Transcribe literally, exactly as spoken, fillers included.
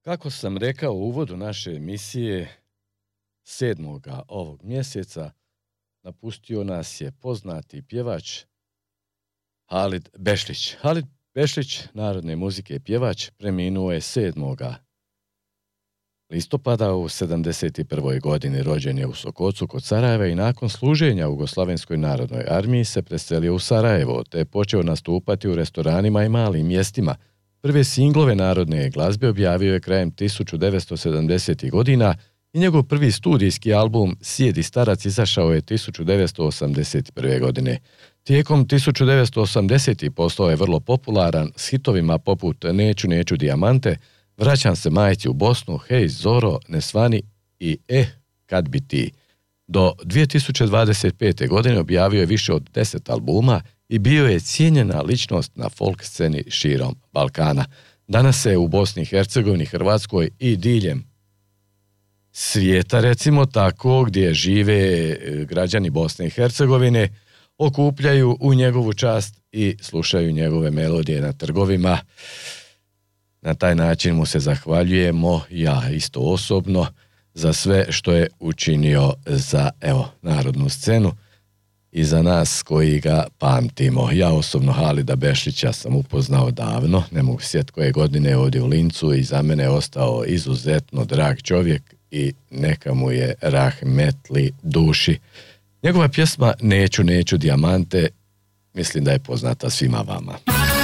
Kako sam rekao u uvodu naše emisije, sedmoga ovog mjeseca napustio nas je poznati pjevač Halid Bešlić. Halid Bešlić, narodne muzike pjevač, preminuo je sedmoga listopada u sedamdeset prvoj godini. Rođen je u Sokocu kod Sarajeva i nakon služenja u Jugoslavenskoj narodnoj armiji se preselio u Sarajevo, te je počeo nastupati u restoranima i malim mjestima. Prve singlove narodne glazbe objavio je krajem tisuću devetsto sedamdesetih godina i njegov prvi studijski album Sjedi starac izašao je tisuću devetsto osamdeset prve. godine. Tijekom tisuću devetsto osamdesetih postao je vrlo popularan s hitovima poput Neću, neću dijamante, Vraćam se majci u Bosnu, Hej Zoro, Nesvani i Eh, kad bi ti. Do dvije tisuće dvadeset pete. godine objavio je više od deset albuma i bio je cijenjena ličnost na folk sceni širom Balkana. Danas se u Bosni i Hercegovini, Hrvatskoj i diljem svijeta, recimo tako, gdje žive građani Bosne i Hercegovine, okupljaju u njegovu čast i slušaju njegove melodije na trgovima. Na taj način mu se zahvaljujemo, ja isto osobno, za sve što je učinio za, evo, narodnu scenu i za nas koji ga pamtimo. Ja osobno Halida Bešlića sam upoznao davno, ne mogu sjetiti koje godine ovdje u Lincu, i za mene je ostao izuzetno drag čovjek i neka mu je rahmetli duši. Njegova pjesma Neću, neću dijamante, mislim da je poznata svima vama.